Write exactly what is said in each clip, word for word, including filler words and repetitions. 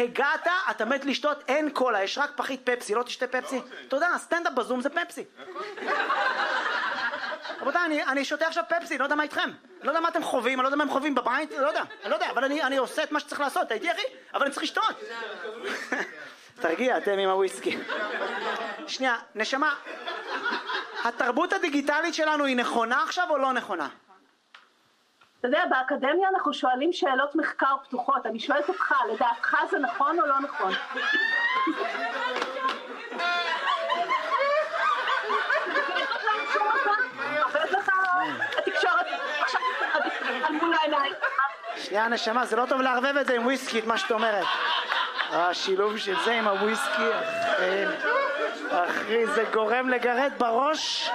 הגעת, אתה מת לשתות, אין קולה, יש רק פחית פפסי, לא תשתה פפסי? תודה, סטנדאפ בזום זה פפסי. רבותיי, אני, אני שותה עכשיו פפסי, לא יודע מה איתכם. לא יודע מה אתם חווים, אני לא יודע מה הם חווים בבית, לא יודע, אני לא יודע, אבל אני, אני עושה את מה שצריך לעשות, הייתי אחי, אבל אני צריך לשתות. תרגיע, אתם עם הוויסקי. שנייה, נשמה, התרבות הדיגיטלית שלנו היא נכונה עכשיו או לא נכונה? אתה יודע, באקדמיה אנחנו שואלים שאלות מחקר פתוחות, אני שואלת אותך, לדעתך זה נכון או לא נכון? התקשורת, עכשיו על מול העיניים. שנייה נשמה, זה לא טוב לערבב את זה עם וויסקי, את מה שאת אומרת. השילוב של זה עם הוויסקי, אחי, אחי, זה גורם לגרד בראש.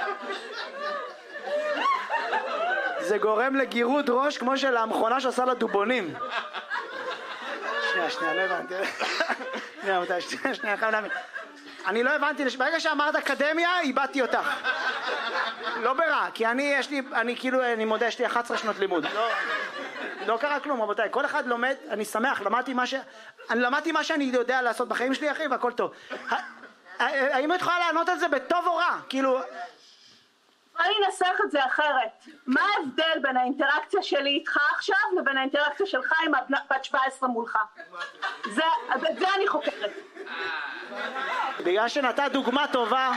זה גורם לגירוד ראש כמו של המכונה שעושה לדובונים. שנייה, שנייה, לא הבנתי. שנייה, מתי, שנייה, שנייה, חייב להאמין. אני לא הבנתי, ברגע שאמרת אקדמיה, איבדתי אותך. לא ברע, כי אני, יש לי, אני כאילו, אני מודה, יש לי אחת עשרה שנות לימוד. לא, לא קרה כלום, רבותיי. כל אחד לומד, אני שמח, למדתי מה ש... אני למדתי מה שאני יודע לעשות בחיים שלי, אחי, והכל טוב. האם את יכולה לענות על זה בטוב או רע? כאילו... אני אנסח את זה אחרת. מה ההבדל בין האינטראקציה שלי איתך עכשיו לבין האינטראקציה שלך עם בת שבע עשרה מולך? זה, את זה אני חוקרת. בגלל שנתת דוגמה טובה.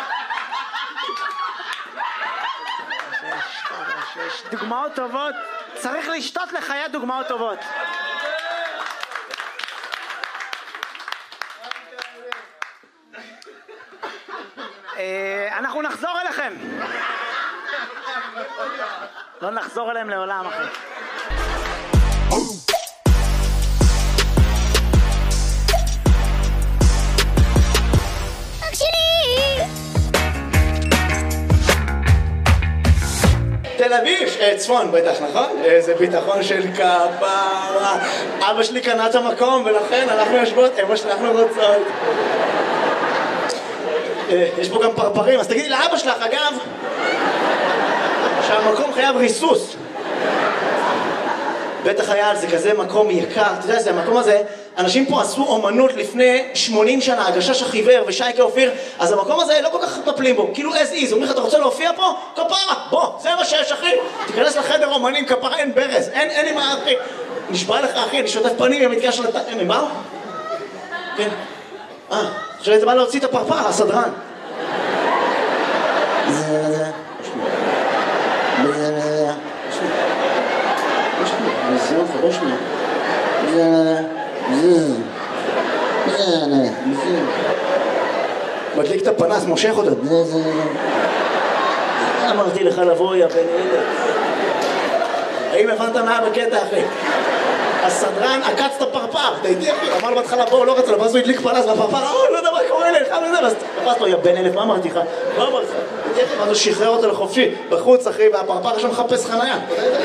יש דוגמאות טובות, צריך לשתות לחיי דוגמאות טובות. אנחנו נחזור אליכם. לא נחזור אליהם לעולם, אחי. תל אביב, צפון בטח, נכון? איזה ביטחון של כפרה. אבא שלי קנה את המקום ולכן אנחנו יושבות איפה שאנחנו רוצות. יש פה גם פרפרים, אז תגידי לאבא שלך, אגב, שהמקום חייב ריסוס. בטח היה, זה כזה מקום יקר, אתה יודע, זה המקום הזה, אנשים פה עשו אומנות לפני שמונים שנה, הגשש החיוור ושייקה אופיר, אז המקום הזה לא כל כך מטפלים בו, כאילו as is, אומרים לך, אתה רוצה להופיע פה? כפרה, בוא, זה מה שיש, אחי, תיכנס לחדר אומנים, כפרה, אין ברז, אין, אין עם מה, אחי, נשבע לך, אחי, אני שוטף פנים, המתקעה של הת... מה הוא? כן, אה, עכשיו זה בא להוציא את הפרפר, הסדרן. זה, זה, מדליק את הפנס, מושך אותה. אמרתי לך לבוא, יא בן ילד. האם הבנת מה בקטע, אחי? הסדרן עקץ את הפרפר, תהייתי אחי, אמר לו בהתחלה בואו, לא רצה לו, ואז הוא הדליק פנס והפרפר, אה, לא יודע מה קורה לך, ואז תפס לו, יא בן אלף, מה אמרתי לך? מה אמרתי לך? ואז הוא שחרר אותו לחופשי, בחוץ אחי, והפרפר שם מחפש חניה.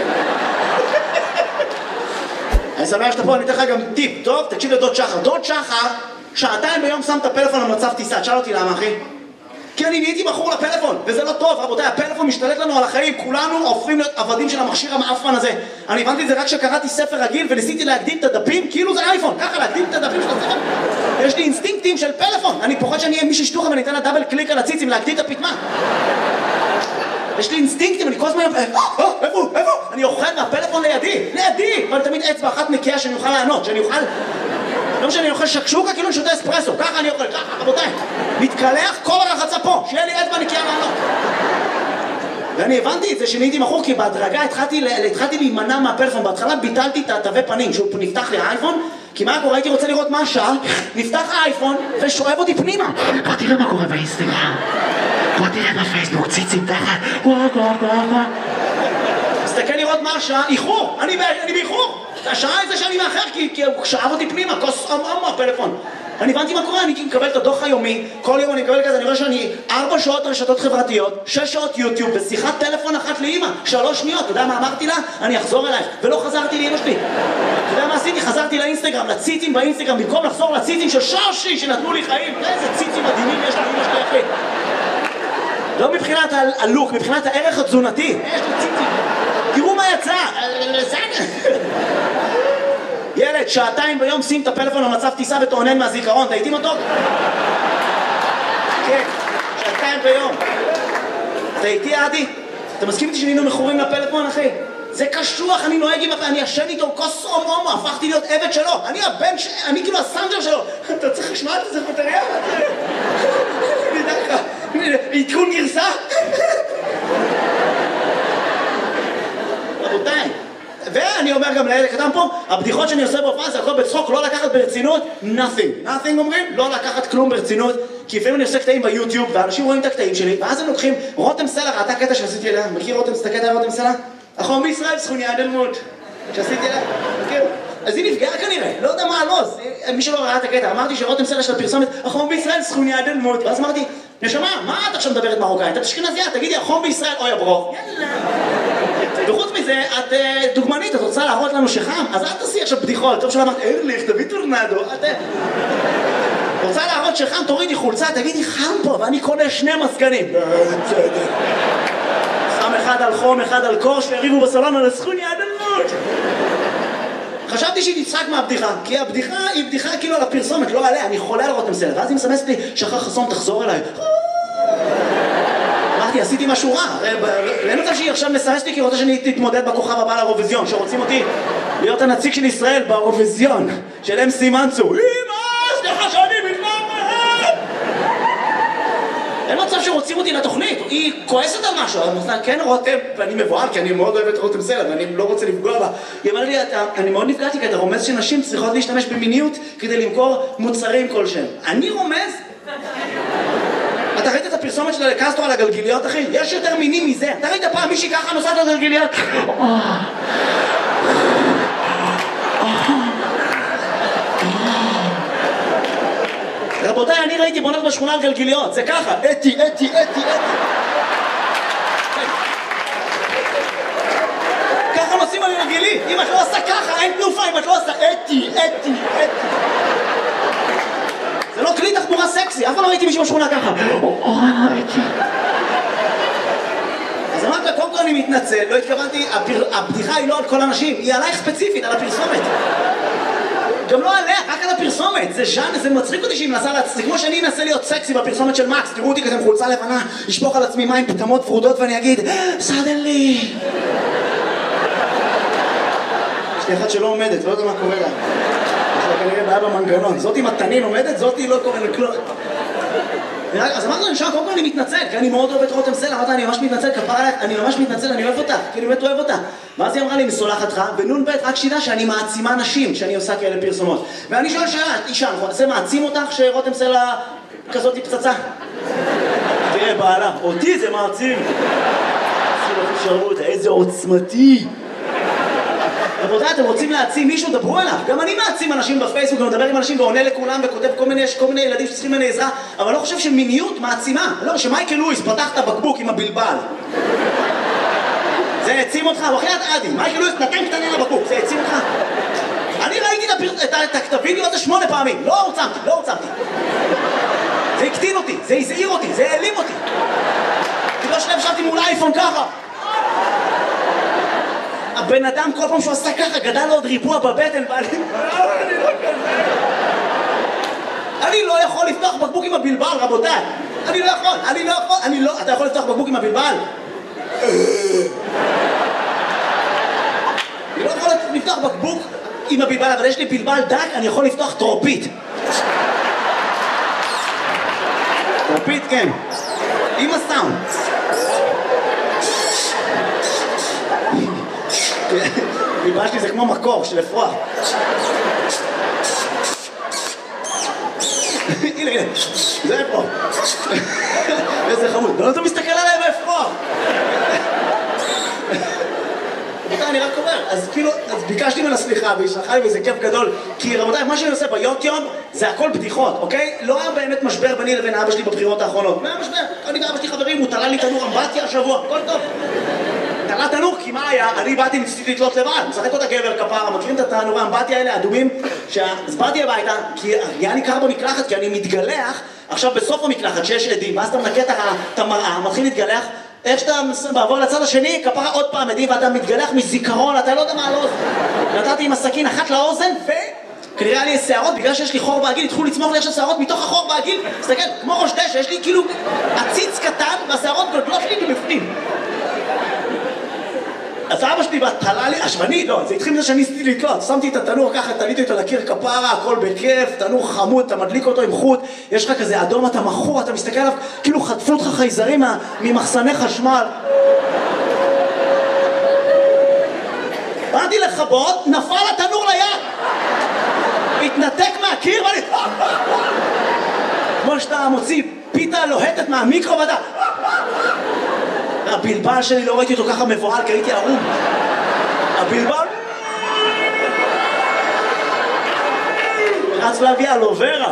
אני שמח שאתה פה, אני אתן לך גם טיפ, טוב? תקשיב לדוד שחר. דוד שחר, שעתיים ביום שם את הפלאפון במצב טיסה, תשאל אותי למה, אחי? כי אני נהייתי בחור לפלאפון, וזה לא טוב, רבותיי, הפלאפון משתלט לנו על החיים, כולנו הופכים להיות עבדים של המכשיר המאפן הזה. אני הבנתי את זה רק כשקראתי ספר רגיל וניסיתי להקדים את הדפים, כאילו זה אייפון, ככה להקדים את הדפים של הספר. יש לי אינסטינקטים של פלאפון, אני פוחד שאני אהיה מישהו שטוחה ואני אתן לה דאבל קליק על הציצים להקדים את הפתמה. יש לי אינסטינקטים, אני כל הזמן... איפה? איפה? אני אוכל מהפלאפון לידי, לידי! אבל תמיד אצבע אחת נקייה שאני אוכל לענות, שאני אוכל... לא משנה, אני אוכל שקשוקה כאילו אני שותה אספרסו, ככה אני אוכל, ככה, רבותיי. מתקלח כל הרחצה פה, שיהיה לי אצבע נקייה לענות. ואני הבנתי את זה שנהייתי מכור, כי בהדרגה התחלתי, התחלתי להימנע מהפלאפון. בהתחלה ביטלתי את התווי פנים, שהוא נפתח לי האייפון, כי מה קורה? הייתי רוצה לראות מה השעה, נפתח האייפון ושואב אותי פנימה. בוא תראה מה קורה באינסטגרם. בוא תראה בפייסבוק, ציצים תחת. וואו, וואו, וואו. תסתכל לראות מה השעה, איחור, אני, אני באיחור. השעה זה שאני מאחר, כי, כי הוא שאב אותי פנימה, כוס עמום מהפלאפון. אני הבנתי מה קורה, אני מקבל את הדוח היומי, כל יום אני מקבל כזה, אני רואה שאני ארבע שעות רשתות חברתיות, שש שעות יוטיוב, בשיחת טלפון אחת לאמא, שלוש שניות, אתה יודע מה אמרתי לה? אני אחזור אלייך, ולא חזרתי לאמא שלי. אתה יודע מה עשיתי? חזרתי לאינסטגרם, לציצים באינסטגרם, במקום לחזור לציצים של שושי שנתנו לי חיים. איזה ציצים מדהימים יש לאמא שלי, אחי. לא מבחינת הלוק, מבחינת הערך התזונתי. יש לי ציצים. תראו מה יצא. ילד עובד, שעתיים ביום שים את הפלאפון למצב טיסה ותעונן מהזיכרון, אתה איתי מתוק? כן, שעתיים ביום. אתה איתי עדי? אתה מסכים איתי שהיינו מכורים לפלאפון, אחי? זה קשוח, אני נוהג עם... אני ישן איתו כוס הומו הומו, הפכתי להיות עבד שלו. אני הבן ש... אני כאילו הסנג'ר שלו. אתה צריך לשמוע את זה בטריה? אני יודע לך, עדכון גרסה? רבותיי, ואני אומר גם לילד הקטן פה, הבדיחות שאני עושה בהופעה זה הכל בצחוק, לא לקחת ברצינות, nothing. nothing אומרים? לא לקחת כלום ברצינות, כי לפעמים אני עושה קטעים ביוטיוב, ואנשים רואים את הקטעים שלי, ואז הם לוקחים, רותם סלע, ראתה קטע שעשיתי אליה, מכיר רותם, את הקטע רותם סלע? החום בישראל, סכוניה דלמות, שעשיתי אליה, מכיר? אז היא נפגעה כנראה, לא יודע מה לא, מי שלא ראה את הקטע, אמרתי שרותם סלע של הפרסומת, החום בישראל, סכוניה דלמות, ואז אמרתי, נשמה, מה את עכשיו מדברת מרוקאית? את אשכנזייה, תגידי, החום בישראל, אוי הברוך. יאללה. וחוץ מזה, את דוגמנית, את רוצה להראות לנו שחם? אז אל תעשי עכשיו בדיחות, טוב שלא אמרת, ארליך, תביא טורנדו, את... רוצה להראות שחם, תורידי חולצה, תגידי, חם פה, ואני קונה שני מזגנים. שם אחד על חום, אחד על קור, שיריבו בסלון על הסכוניה הדלמות. חשבתי שהיא תצחק מהבדיחה, כי הבדיחה היא בדיחה כאילו על הפרסומת, לא עליה, אני חולה על רותם סלע, ואז היא מסמסת לי, שחר חסון, תחזור אליי. אמרתי, עשיתי משהו רע, אין מצב שהיא עכשיו מסמסת לי כי רוצה שאני תתמודד בכוכב הבא לאירוויזיון, שרוצים אותי להיות הנציג של ישראל באירוויזיון, של אמסי מנצור. אמא, סליחה שאני מתנהל! אין מצב שרוצים אותי לתוכנית, היא כועסת על משהו, אני אומר, כן רותם, ואני מבועל, כי אני מאוד אוהב את רותם סלע, ואני לא רוצה לפגוע בה. היא אמרה לי, אני מאוד נפגעתי, כי אתה רומז שנשים צריכות להשתמש במיניות כדי למכור מוצרים כלשהם. אני רומז? אתה ראית את הפרסומת שלה לקסטרו על הגלגיליות, אחי? יש יותר מינים מזה. אתה ראית פעם מישהי ככה נוסעת על הגלגיליות? רבותיי, אני ראיתי בונות בשכונה על גלגיליות, זה ככה, אתי, אתי, אתי, אתי. ככה נוסעים על גלגילית, אם את לא עושה ככה, אין תנופה, אם את לא עושה אתי, אתי, אתי. זה לא כלי תחבורה סקסי, אף פעם לא ראיתי מישהו בשכונה ככה. אז אמרת לה, קודם כל אני מתנצל, לא התכוונתי, הבדיחה היא לא על כל אנשים, היא עלייך ספציפית, על הפרסומת. גם לא עליה, רק על הפרסומת, זה ז'אנר, זה מצחיק אותי שהיא מנסה להצחיק, כמו שאני אנסה להיות סקסי בפרסומת של מקס, תראו אותי כזה עם חולצה לבנה, לשפוך על עצמי מים פטמות ורודות ואני אגיד, סדנלי. יש לי אחת שלא עומדת, לא יודע מה קורה לה. יש לה כנראה בעיה במנגנון, זאת עם התנין עומדת, זאת היא לא קורה לכלום. אז אמרתי לו, נשאר, קודם כל אני מתנצל, כי אני מאוד אוהב את רותם סלע, אמרתי, אני ממש מתנצל, כפרה עליך, אני ממש מתנצל, אני אוהב אותה, כי אני באמת אוהב אותה. ואז היא אמרה לי, מסולחת לך, ונון ב' רק שידע שאני מעצימה נשים, שאני עושה כאלה פרסומות. ואני שואל שאלה, אישה, זה מעצים אותך שרותם סלע כזאת היא פצצה? תראה, בעלה, אותי זה מעצים. תשארו אותה, איזה עוצמתי. רבותיי, אתם רוצים להעצים מישהו, דברו אליו. גם אני מעצים אנשים בפייסבוק, ומדבר עם אנשים ועונה לכולם וכותב כל מיני, יש כל מיני ילדים שצריכים ממני עזרה, אבל לא חושב שמיניות מעצימה. לא, שמייקל לואיס פתח את הבקבוק עם הבלבל. זה העצים אותך, הוא אחרי את עדי. מייקל לואיס נתן קטנה לבקבוק, זה העצים אותך. אני ראיתי את הווידאו הזה שמונה פעמים, לא הוצמתי, לא הוצמתי. זה הקטין אותי, זה הזעיר אותי, זה העלים אותי. כי לא שלב שבתי מול אייפון ככה. הבן אדם כל פעם שהוא עשה ככה גדל לו עוד ריבוע בבטן ואני לא כזה. אני לא יכול לפתוח בקבוק עם הבלבל, רבותיי. אני לא יכול, אני לא יכול, אני לא... אתה יכול לפתוח בקבוק עם הבלבל? אני לא יכול לפתוח בקבוק עם הבלבל, אבל יש לי בלבל דק, אני יכול לפתוח טרופית. טרופית, כן. עם הסאונד. ביבשתי זה כמו מקור של אפרוח. הנה, הנה, זה אפרוח. איזה חמוד. לא אתה מסתכל עליי באפרוח. רבותיי, אני רק אומר, אז כאילו, אז ביקשתי ממנה סליחה והיא שלחה לי וזה כיף גדול, כי רבותיי, מה שאני עושה ביוטיוב זה הכל בדיחות, אוקיי? לא היה באמת משבר ביני לבין אבא שלי בבחירות האחרונות. מה היה משבר? אני ואבא שלי חברים, הוא תלה לי תנור אמבטיה השבוע, הכל טוב. תלה תנור, כי מה היה? אני באתי ניסיתי לתלות לבד, משחק אותה גבר כפרה, מכירים את התנורי האמבטיה האלה, האדומים? אז באתי הביתה, כי היה לי קר במקלחת, כי אני מתגלח, עכשיו בסוף המקלחת שיש עדים, ואז אתה מנקה את המראה, מתחיל להתגלח, איך שאתה בעבור לצד השני, כפרה עוד פעם עדים, ואתה מתגלח מזיכרון, אתה לא יודע מה על אוזן. נתתי עם הסכין אחת לאוזן, ו... כנראה לי יש שערות, בגלל שיש לי חור בעגיל, התחילו לצמוח לי עכשיו שערות מתוך החור בעגיל. תסתכל, כמו ראש דשא, יש לי כאילו עציץ קטן, והשערות גדלות לי מבפנים. אז אבא שלי בהתחלה לי, השמני, לא, זה התחיל מזה שאני ניסיתי לתלות, שמתי את התנור ככה, תליתי אותו לקיר כפרה, הכל בכיף, תנור חמוד, אתה מדליק אותו עם חוט, יש לך כזה אדום, אתה מכור, אתה מסתכל עליו, כאילו חטפו אותך חייזרים ממחסני חשמל. באתי לכבות, נפל התנור ליד, התנתק מהקיר ואני... כמו שאתה מוציא פיתה לוהטת מהמיקרו ואתה... הבלבל שלי לא ראיתי אותו ככה מבועל כי הייתי ערום. הבלבל... רץ להביא אלוברה.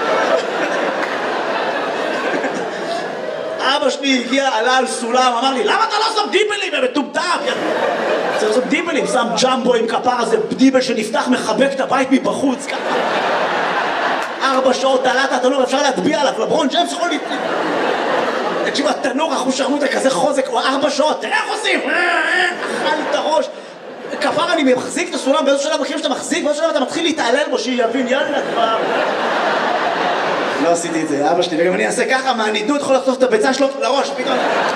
אבא שלי הגיע, עלה על סולם, אמר לי, למה אתה לא שם דיבלים? הם מטומטם! צריך לעשות דיבלים, שם ג'מבו עם כפר הזה, דיבל שנפתח, מחבק את הבית מבחוץ ככה. ארבע שעות תעלת התנור, אפשר להטביע עליו, לברון ג'יימס יכול להטביע. תקשיב, התנור, אחוז שרמוטה כזה חוזק, הוא ארבע שעות, תראה איך עושים! אכל את הראש. כפר אני מחזיק את הסולם, באיזו שלב מכירים שאתה מחזיק, באיזו שלב אתה מתחיל להתעלל בו, שיבין, יאללה כבר. לא עשיתי את זה, אבא שלי, וגם אני אעשה ככה, מהנידות יכול לחטוף את הביצה שלו לראש, פתאום.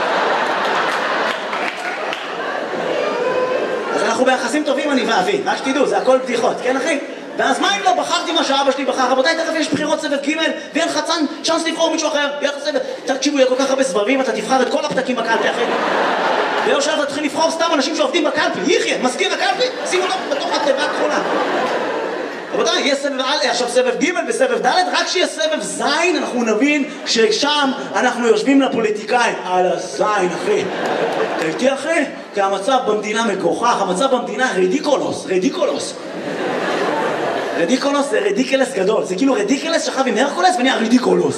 אז אנחנו ביחסים טובים, אני ואבי, רק שתדעו, זה הכל בדיחות, כן אחי? ואז מה אם לא בחרתי מה שאבא שלי בחר? רבותיי, תכף יש בחירות סבב ג' ואין לך צ'אנס לבחור מישהו אחר, יהיה לך סבב. תקשיבו, יהיה כל כך הרבה סבבים, אתה תבחר את כל הפתקים בקלפי אחי. ולא שאתה תתחיל לבחור סתם אנשים שעובדים בקלפי, יחיה, מזכיר הקלפי, שימו לו בתוך התיבה הכחולה. רבותיי, יהיה סבב א', עכשיו סבב ג' וסבב ד', רק שיהיה סבב ז', אנחנו נבין ששם אנחנו יושבים לפוליטיקאים. על הזין, אחי. אתה איתי, אחי? כי המצב במדינה מגוחך, המצב במדינה רדיקולוס, רדיקולוס. רדיקולוס זה רדיקלס גדול, זה כאילו רדיקלס שכב עם הרקולס ונהיה רדיקולוס.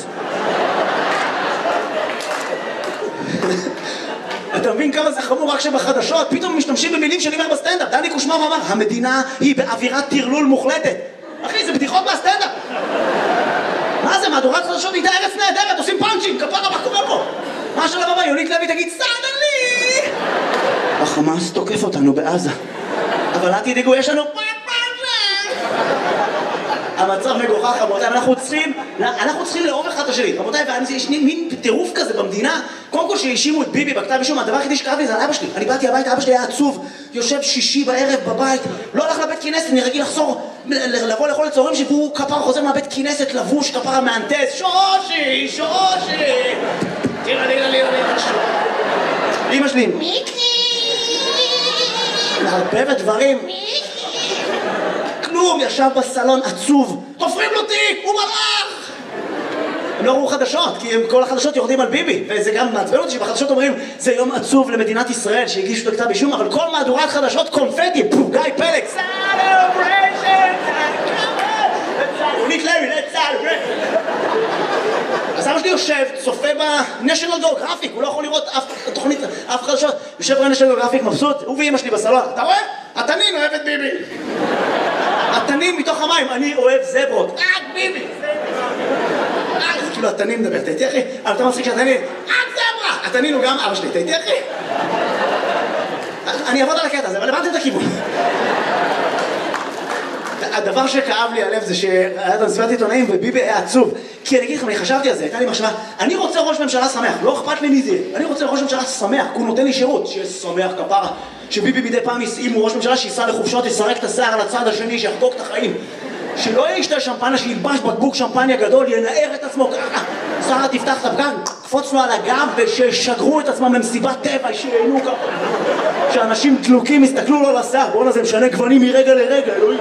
אתה מבין כמה זה חמור רק שבחדשות פתאום משתמשים במילים שאני אומר בסטנדאפ. דני קושמר אמר, המדינה היא באווירת טרלול מוחלטת. אחי, זה בדיחות מהסטנדאפ. מה זה, מהדורת חדשות הייתה ארץ נהדרת, עושים פאנצ'ים, כפרה, מה קורה פה? מה שלב הבא, יונית לוי תגיד, סדלי! החמאס תוקף אותנו בעזה. אבל אל תדאגו, יש לנו... המצב מגוחך, רבותיי, אנחנו צריכים, אנחנו צריכים לאהוב אחד את השני, רבותיי, ויש מין טירוף כזה במדינה. קודם כל שהאשימו את ביבי בכתב אישום, הדבר היחידי שקראתי לי זה על אבא שלי. אני באתי הביתה, אבא שלי היה עצוב, יושב שישי בערב בבית, לא הלך לבית כנסת, אני רגיל לחזור, לבוא לאכול לצהריים שהוא כפר חוזר מהבית כנסת, לבוש, כפר המהנדס, שושי, שושי. תראה, תראה, תראה, תראה, אמא שלי, מיקי, מערבבת דברים. כלום, ישב בסלון עצוב, תופרים לו תיק, הוא מלאך! הם לא ראו חדשות, כי הם כל החדשות יורדים על ביבי, וזה גם מעצבן אותי שבחדשות אומרים זה יום עצוב למדינת ישראל שהגישו לכתב אישום, אבל כל מהדורת חדשות קונפטי, פו, גיא פלג, סלבריישן, יונית לוי, let's celebrate. אז אבא שלי יושב, צופה ב-National Geographic, הוא לא יכול לראות אף תוכנית, אף חדשות, יושב ב-National Geographic מבסוט, הוא ואמא שלי בסלון, אתה רואה? התנין אוהב את ביבי. התנין מתוך המים, אני אוהב זברות, רק ביבי. זה כאילו התנין מדבר, אתה איתי אחי? אבל אתה מצחיק שהתנין, רק זברה. התנין הוא גם אבא שלי, אתה איתי אחי? אני אעבוד על הקטע הזה, אבל הבנתם את הכיוון. הדבר שכאב לי הלב זה שהיה את המסיבת עיתונאים וביבי היה עצוב. כי אני אגיד לכם, אני חשבתי על זה, הייתה לי מחשבה, אני רוצה ראש ממשלה שמח, לא אכפת לי מי זה, אני רוצה ראש ממשלה שמח, כי הוא נותן לי שירות, שיהיה שמח כפרה, שביבי מדי פעם, אם הוא ראש ממשלה שיסע לחופשות, יסרק את השיער על הצד השני, שיחגוג את החיים, שלא ישתה שמפניה, שילבש בקבוק שמפניה גדול, ינער את עצמו ככה, שרה תפתח את הפגן, קפוץ לו על הגב וששגרו את עצמם למסיבת טבע, שייהנו ככה, שאנשים דלוקים יסתכלו לו לשיער, בואו נזה משנה גוונים מרגע לרגע, אלוהים.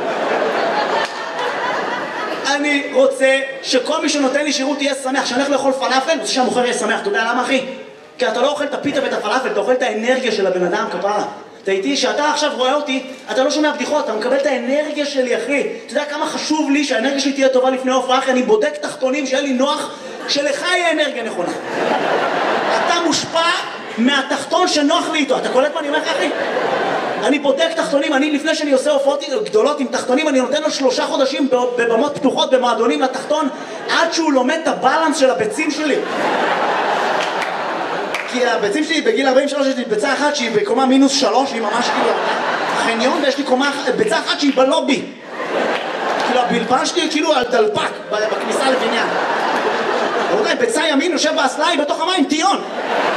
אני רוצה שכל מי שנותן לי שירות יהיה שמח, שאני הולך לאכול פלאפל, רוצה שהמוכר יהיה שמח. אתה יודע למה אחי? כי אתה לא אוכל את הפיתה ואת הפלאפל, אתה אוכל את האנרגיה של הבן אדם כפרה. אתה איתי, שאתה עכשיו רואה אותי, אתה לא שומע בדיחות, אתה מקבל את האנרגיה שלי אחי. אתה יודע כמה חשוב לי שהאנרגיה שלי תהיה טובה לפני ההופעה, אחי, אני בודק תחתונים שיהיה לי נוח, שלך יהיה אנרגיה נכונה. אתה מושפע מהתחתון שנוח לי איתו, אתה קולט מה אני אומר לך אחי? אני בודק תחתונים, אני לפני שאני עושה הופעות גדולות עם תחתונים, אני נותן לו שלושה חודשים בבמות פתוחות, במועדונים לתחתון, עד שהוא לומד את הבלנס של הביצים שלי. כי הביצים שלי בגיל ארבעים ושלוש יש לי ביצה אחת שהיא בקומה מינוס שלוש, היא ממש כאילו חניון, ויש לי קומה, ביצה אחת שהיא בלובי. כאילו הבלפן שלי כאילו על דלפק בכניסה לבניין. רבותיי, בצע ימין יושב באסלאי בתוך המים, טיון.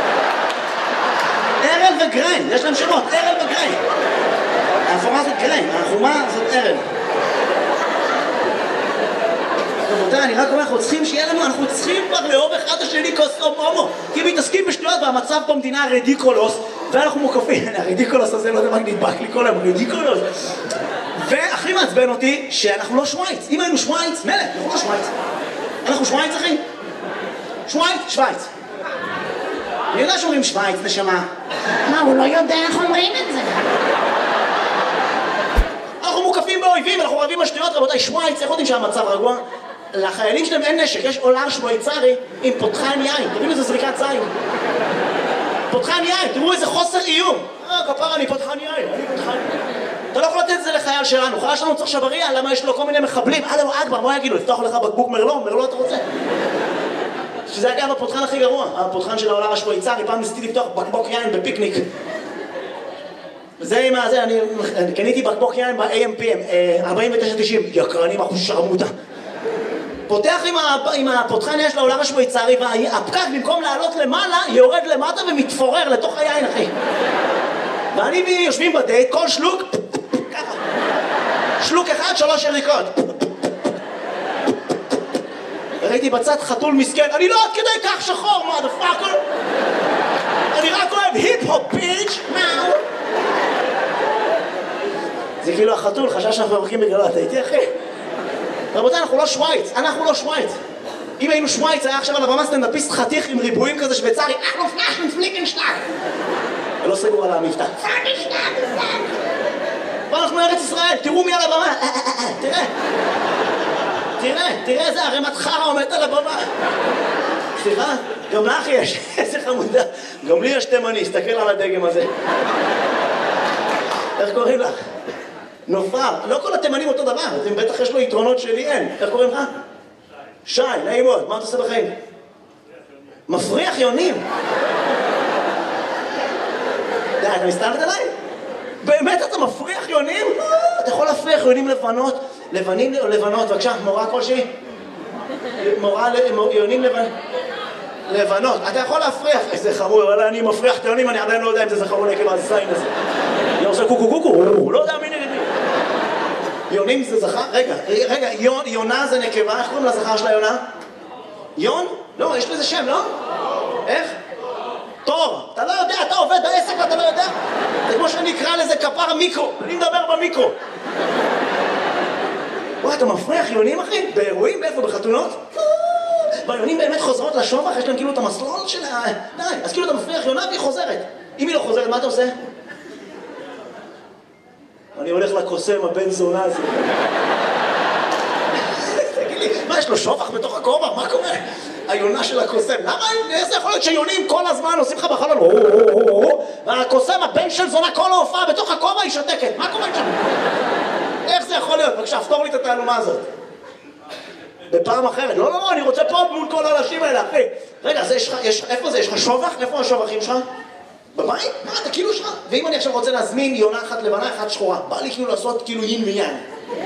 ארל וגריין, יש להם שמות, ארל וגריין. האפורה זאת גריין, החומה זאת ארל. רבותיי, אני רק אומר, אנחנו צריכים שיהיה לנו, אנחנו צריכים כבר לאהוב אחד השני כוס הומו, כי מתעסקים בשטויות והמצב במדינה רדיקולוס, ואנחנו מוקפים, הרדיקולוס הזה לא יודע מה נדבק לי כל היום, רדיקולוס. והכי מעצבן אותי שאנחנו לא שוויץ. אם היינו שוויץ, מלך, אנחנו לא שוויץ. אנחנו שוויץ, אחי? שוויץ? שוויץ. אני יודע שאומרים שוויץ, נשמה. מה, הוא לא יודע איך אומרים את זה? אנחנו מוקפים באויבים, אנחנו רבים בשטויות, רבותיי, שוויץ, איך יודעים שהמצב רגוע? לחיילים שלהם אין נשק, יש עולר שוויצרי עם פותחן יין. תראו איזה זריקת זין. פותחן יין, תראו איזה חוסר איום. אה, כפר, אני פותחן יין, אני פותחן יין. אתה לא יכול לתת את זה לחייל שלנו, חייל שלנו צריך שבריה, למה יש לו כל מיני מחבלים? אלו אכבר, מה יגידו? לפתוח לך בקבוק מרלו? מרלו אתה רוצה? שזה אגב הפותחן הכי גרוע, הפותחן של העולר השוויצרי, פעם ניסיתי לפתוח בקבוק יין בפיקניק. זה עם הזה, אני קניתי בקבוק יין ב-איי אם פי אם, ארבעים ותשע תשעים, יקרנים אחוז שרמוטה. פותח עם הפותחן יש לעולר השוויצרי, והפקק במקום לעלות למעלה, יורד למטה ומתפורר לתוך היין, אחי. ואני בי יושבים בדייט, כל שלוק, ככה. שלוק אחד, שלוש יריקות. ראיתי בצד חתול מסכן, אני לא עד כדי כך שחור, motherfucker. אני רק אוהב היפ-הופ, ביץ', מאו. זה כאילו החתול, חשב שאנחנו מרקים בגללו, אתה איתי אחי? רבותיי, אנחנו לא שוויץ, אנחנו לא שוויץ. אם היינו שוויץ, היה עכשיו על הבמה סטנדאפיסט חתיך עם ריבועים כזה שוויצרי, אנחנו פלאשן פליקנשטאק. ולא סגור על המבטא. ואנחנו ארץ ישראל, תראו מי על הבמה, תראה. תראה, תראה איזה ערימת חרא עומדת על הבמה. סליחה, גם לך יש, איזה חמודה. גם לי יש תימני, הסתכל על הדגם הזה. איך קוראים לך? נופר, לא כל התימנים אותו דבר, אז אם בטח יש לו יתרונות שלי אין. איך קוראים לך? שי, נעים מאוד, מה אתה עושה בחיים? מפריח יונים. די, אתה מסתלת עליי? באמת אתה מפריח יונים? אתה יכול להפריח יונים לבנות, לבנים או לבנות, בבקשה, מורה כלשהי? מורה ליונים לבנות. לבנות, אתה יכול להפריח, איזה חמור, אבל אני מפריח את היונים, אני עדיין לא יודע אם זה זכר או נקב הזין הזה. אני עושה קוקו קוקו, הוא לא יודע מי נגד מי. יונים זה זכר? רגע, רגע, יונה זה נקבה, איך קוראים לזכר של היונה? יון? לא, יש לזה שם, לא? איך? תור, אתה לא יודע, אתה עובד בעסק ואתה לא יודע? זה כמו שאני אקרא לזה כפר מיקרו, אני מדבר במיקרו. וואי, אתה מפריח יונים אחי? באירועים? באיפה? בחתונות? והיונים באמת חוזרות לשובח, יש להם כאילו את המסלול של ה... די, אז כאילו אתה מפריח יונה והיא חוזרת. אם היא לא חוזרת, מה אתה עושה? אני הולך לקוסם, הבן זונה הזה. תגיד לי, מה, יש לו שובח בתוך הכובע? מה קורה? היונה של הקוסם. למה? איך זה יכול להיות שיונים כל הזמן עושים לך בחלון? והקוסם, הבן של זונה, כל ההופעה בתוך הכובע היא שותקת. מה קורה שם? איך זה יכול להיות? בבקשה, פתור לי את התעלומה הזאת. בפעם אחרת. לא, לא, לא, אני רוצה פה מול כל האנשים האלה, אחי. רגע, זה יש לך, יש, איפה זה? יש לך שובח? איפה השובחים שלך? בבית? מה, אתה כאילו שלך? ואם אני עכשיו רוצה להזמין יונה אחת לבנה, אחת שחורה, בא לי כאילו לעשות כאילו יין ויין.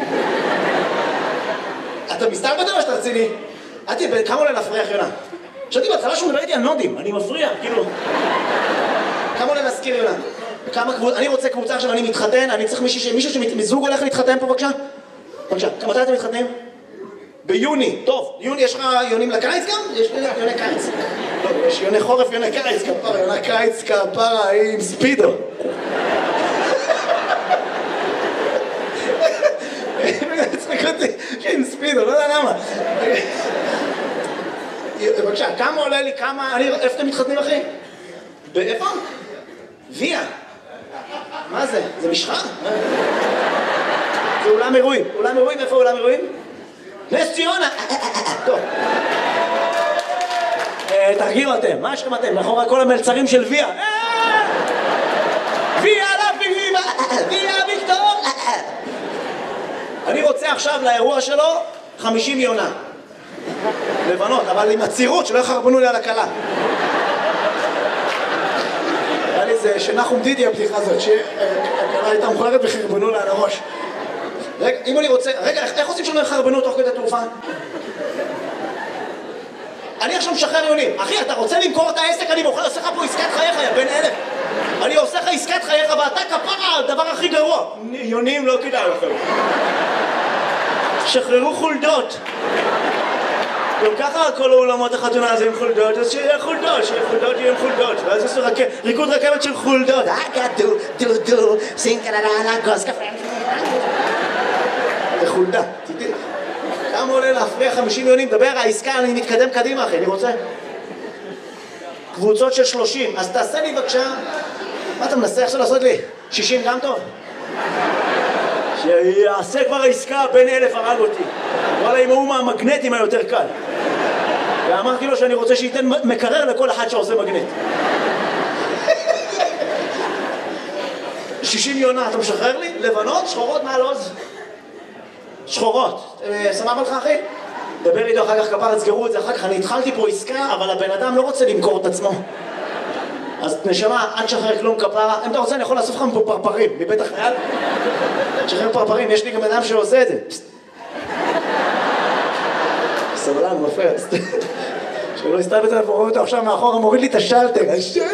אתה מסתלבט או שאתה רציני? אתי, כמה עולה להפריח יונה? חשבתי בהתחלה שהוא מדבר איתי על נודים, אני מפריע, כאילו. כמה עולה להזכיר יונה? כמה קבוצה, אני רוצה קבוצה עכשיו, אני מתחתן, אני צריך מישהו, מישהו שמזוג הולך להתחתן פה, בבקשה? בבקשה, מתי אתם מתחתנים? ביוני, טוב, יוני, יש לך יונים לקיץ גם? יש לי יוני קיץ. לא, יש יוני חורף, יוני קיץ, כפרה, יוני קיץ, כפרה, עם ספידו. צחק אותי, עם ספידו, לא יודע למה. בבקשה, כמה עולה לי, כמה, איפה אתם מתחתנים אחי? באיפה? ויה. מה זה? זה משחה? זה אולם אירועים. אולם אירועים, איפה אולם אירועים? נס ציונה! טוב. תרגיעו אתם, מה שלכם אתם? מאחורי כל המלצרים של ויה. ויה לביבה! ויה ויקטור! אני רוצה עכשיו לאירוע שלו חמישים יונה. לבנות, אבל עם הצירות שלא יחרבנו לי על הקלה. היה לי זה שנחום דידי הבדיחה הזאת, שהקלה הייתה מכוערת וחרבנו לה על הראש. רגע, אם אני רוצה... רגע, איך עושים שלא יחרבנו תוך כדי תעופה? אני עכשיו משחרר יונים. אחי, אתה רוצה למכור את העסק? אני מוכר, עושה לך פה עסקת חייך, יא בן אלף. אני עושה לך עסקת חייך ואתה כפרה, הדבר הכי גרוע. יונים לא כדאי לכם. שחררו חולדות. גם ככה כל האולמות החתונה הזה עם חולדות, אז שיהיה חולדות, שיהיה חולדות, יהיה עם חולדות. ואז יש ריקוד רכבת של חולדות. דו, דו, דו, סינקללה, גוז קפה. זה חולדה. כמה עולה להפריע חמישים יונים? דבר, העסקה, אני מתקדם קדימה, אחי, אני רוצה. קבוצות של שלושים, אז תעשה לי בבקשה. מה אתה מנסה עכשיו לעשות לי? שישים גם טוב? שיעשה כבר העסקה, בין אלף הרג אותי. וואלה, אם הוא מהמגנטים היותר קל. ואמרתי לו שאני רוצה שייתן מקרר לכל אחד שעושה מגנט. שישים יונה, אתה משחרר לי? לבנות, שחורות מעל עוז. שחורות. סבבה לך, אחי? דבר איתו אחר כך, כפר, תסגרו את זה אחר כך. אני התחלתי פה עסקה, אבל הבן אדם לא רוצה למכור את עצמו. אז נשמה, אל תשחרר כלום כפרה. אם אתה רוצה, אני יכול לאסוף לך מפה פרפרים, מבית החייל. תשחרר פרפרים, יש לי גם אדם שעושה את זה. סבלן, מפרץ. שלא הסתלבט עליו, רואה אותו עכשיו מאחורה, מוריד לי את השלטר.